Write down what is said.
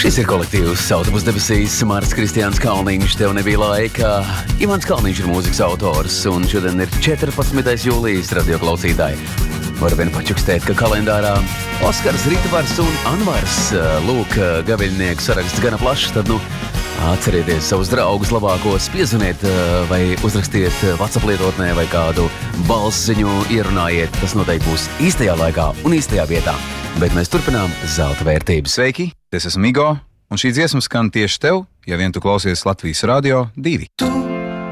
Šis ir kolektīvs Autobus debesīs, Mārts Kristiāns Kalniņš, tev nebija laika. Ivans Kalniņš ir mūzikas autors, un šodien ir 14. jūlijas radio klausītāji. Varu vien pačukstēt, ka kalendārā Oskars, Ritvars un Anvars, lūk, gaviļnieku saraksts gana plašs, tad, atcerieties savus draugus labākos, piezvaniet vai uzrakstiet WhatsApp lietotnē vai kādu balsziņu ierunājiet. Tas noteikti būs īstajā laikā un īstajā vietā. Bet mēs turpinām zelta vērtības. Sveiki, es esmu Migo, un šī dziesma skan tieši tev, ja vien tu klausies Latvijas Radio 2.